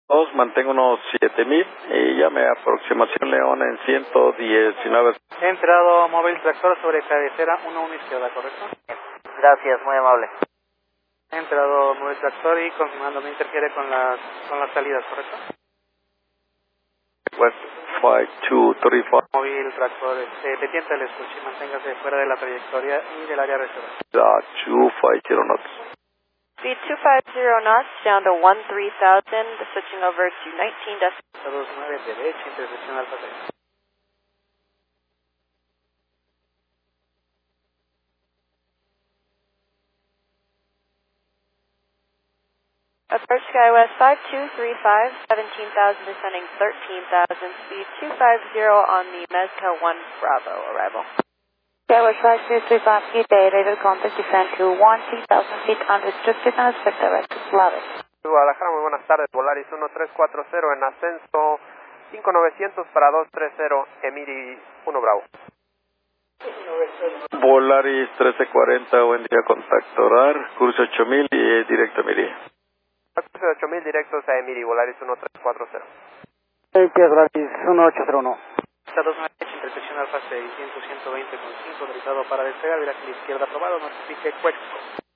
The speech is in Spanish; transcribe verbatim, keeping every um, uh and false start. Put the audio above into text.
dos, mantengo unos siete mil y llame a aproximación León en ciento diecinueve. He entrado móvil tractor sobre cabecera uno uno izquierda, ¿correcto? Gracias, muy amable. He entrado móvil tractor y confirmando no interfiere con las, con las salidas, ¿correcto? West cinco dos tres cinco. Móvil tractor, este, detente el escuche y manténgase fuera de la trayectoria y del área reserva. Uh, two five zero knots. Speed two five zero knots down to one three thousand, switching over to nineteen decimal. dos nueve derecha, intersección alfa tres. Approach SkyWest five two three five, seventeen thousand descending thirteen thousand, speed two five zero on the Mezco one Bravo arrival. SkyWest five two three five, Key Day, radar contact, descend to one thousand feet unrestricted and expect direct to Slavic. Guadalajara, muy buenas tardes, Volaris uno tres cuatro cero en ascenso cinco novecientos para dos tres cero, Emiri uno Bravo. Volaris trece cuarenta, buen día, contacto orar, curso ocho mil y directo a Miri. Curso de ocho mil directos a Emiri, Volaris uno tres cuatro cero. Volaris uno ocho cero uno. dos nueve derecha, intersección alfa seiscientos, ciento veinte con cinco, autorizado para despegar, viraje a la izquierda aprobado, notifique Cuexco.